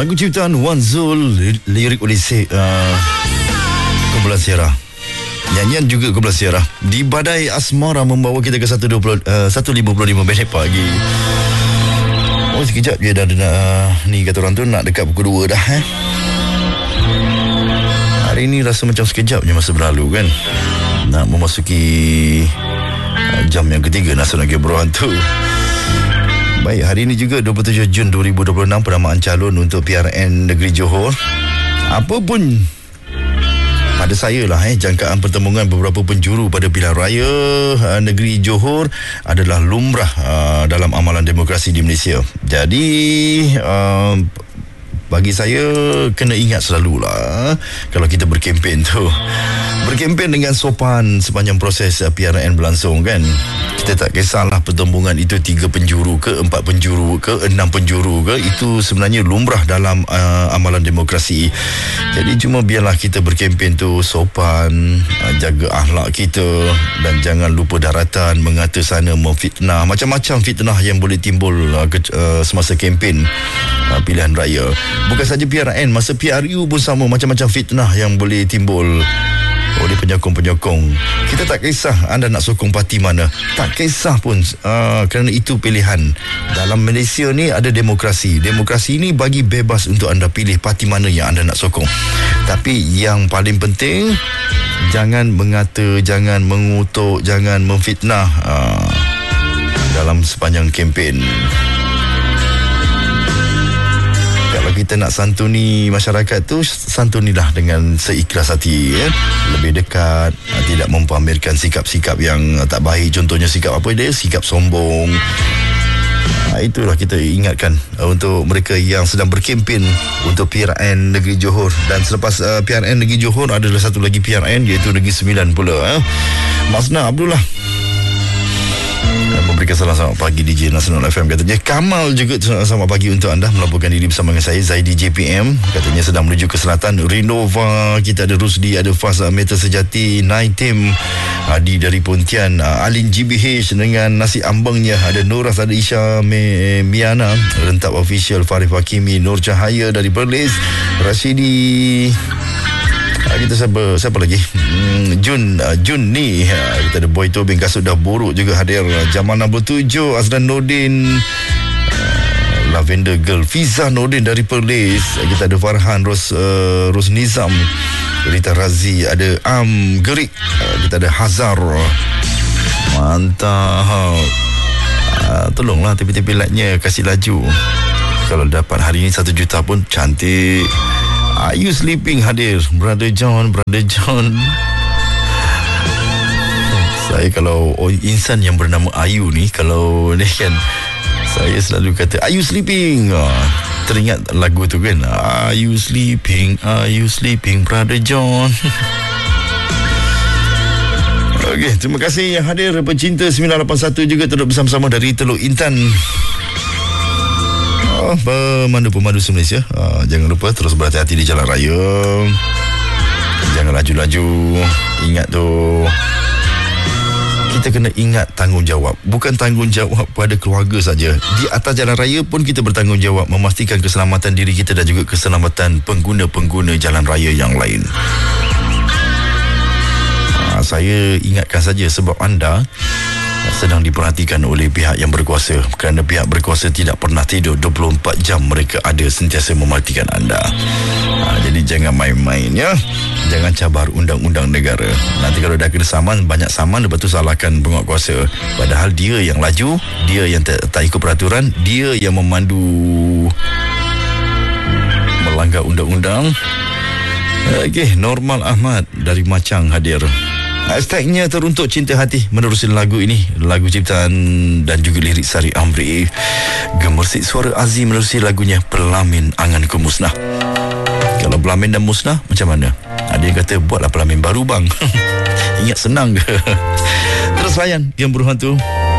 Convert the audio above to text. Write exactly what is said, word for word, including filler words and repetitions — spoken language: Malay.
Lagu ciptaan Wan Zul, lirik oleh uh, Kumpulan Sierra. Nyanyian juga Kumpulan Sierra. Di Badai Asmara membawa kita ke satu lima puluh lima minit pagi. Oh, sekejap je dah nak, ni kata orang tu nak dekat pukul dua dah eh. Hari ni rasa macam sekejap je masa berlalu kan. Nak memasuki uh, jam yang ketiga Nasional Gebrohan tu. Baik, hari ini juga dua puluh tujuh Jun dua ribu dua puluh enam penamaan calon untuk P R N Negeri Johor. Apa pun pada saya lah eh, jangkaan pertemuan beberapa penjuru pada pilihan raya uh, Negeri Johor adalah lumrah uh, dalam amalan demokrasi di Malaysia. Jadi uh, bagi saya kena ingat selalulah kalau kita berkempen tu, berkempen dengan sopan sepanjang proses P R N berlangsung kan. Kita tak kisahlah pertembungan itu tiga penjuru ke, empat penjuru ke, enam penjuru ke, itu sebenarnya lumrah dalam uh, amalan demokrasi. Jadi cuma biarlah kita berkempen tu sopan, uh, jaga akhlak kita dan jangan lupa daratan, mengata sana, memfitnah, macam-macam fitnah yang boleh timbul uh, ke, uh, semasa kempen uh, pilihan raya. Bukan saja P R N, masa P R U pun sama, macam-macam fitnah yang boleh timbul oleh penyokong-penyokong. Kita tak kisah anda nak sokong parti mana, tak kisah pun uh, kerana itu pilihan. Dalam Malaysia ni ada demokrasi. Demokrasi ni bagi bebas untuk anda pilih parti mana yang anda nak sokong. Tapi yang paling penting, jangan mengata, jangan mengutuk, jangan memfitnah uh, dalam sepanjang kempen. Kalau kita nak santuni masyarakat tu, santunilah dengan seikhlas hati ya. Lebih dekat, tidak mempamerkan sikap-sikap yang tak baik. Contohnya sikap apa dia? Sikap sombong. Ha, itulah kita ingatkan uh, untuk mereka yang sedang berkempen untuk P R N Negeri Johor. Dan selepas uh, P R N Negeri Johor adalah satu lagi P R N, iaitu Negeri Sembilan pula. Eh. Masna Abdullah memberikan salam selamat pagi D J Nasional F M. Katanya Kamal juga selamat pagi untuk anda, melaporkan diri bersama dengan saya Zaidi J P M. Katanya sedang menuju ke selatan Renova. Kita ada Rusdi, ada Faz Meta Sejati, Naitim Adi dari Pontian, Alin G B H dengan nasi ambangnya, ada Nuras, ada Isha Miana, Rentap Official, Farif Hakimi, Nur Cahaya dari Perlis, Rashidi. Kita siapa siapa lagi? Hmm, Jun uh, Jun ni uh, kita ada Boy Tobing, kasut dah buruk juga hadir. Jamal enam puluh tujuh, Azlan Nordin, uh, Lavender Girl, Fiza Nordin dari Perlis. Kita ada Farhan Ros uh, Ros Nizam, Rita Razi, ada Am Gerik, uh, kita ada Hazar. Mantap. Uh, tolonglah tepi-tepi lightnya kasih laju. Kalau dapat hari ini satu juta pun cantik. Are you sleeping hadir? Brother John, Brother John. Saya kalau oh, insan yang bernama Ayu ni, kalau ni kan, saya selalu kata, are you sleeping? Oh, teringat lagu tu kan, are you sleeping? Are you sleeping, Brother John? Okey, terima kasih yang hadir. Pecinta sembilan lapan satu juga terus bersama-sama dari Teluk Intan. Oh, pemandu-pemandu se-Malaysia, uh, jangan lupa terus berhati-hati di jalan raya. Jangan laju-laju. Ingat tu, kita kena ingat tanggungjawab. Bukan tanggungjawab pada keluarga saja. Di atas jalan raya pun kita bertanggungjawab memastikan keselamatan diri kita dan juga keselamatan pengguna-pengguna jalan raya yang lain. Uh, saya ingatkan saja sebab anda sedang diperhatikan oleh pihak yang berkuasa. Kerana pihak berkuasa tidak pernah tidur, dua puluh empat jam mereka ada sentiasa mematikan anda. Ha, jadi jangan main-main ya. Jangan cabar undang-undang negara. Nanti kalau dah kena saman, banyak saman, lepas tu salahkan penguatkuasa. Padahal dia yang laju, dia yang tak, tak ikut peraturan, dia yang memandu melanggar undang-undang. Okey, Normal Ahmad dari Macang hadir. Hashtagnya teruntuk cinta hati menerusi lagu ini, lagu ciptaan dan juga lirik Sari Amri. Gemersik suara Azim menerusi lagunya Pelamin Anganku Musnah. Kalau pelamin dan musnah macam mana? Ada yang kata buatlah pelamin baru bang. Ingat senang ke? Terus layan yang beruhan tu.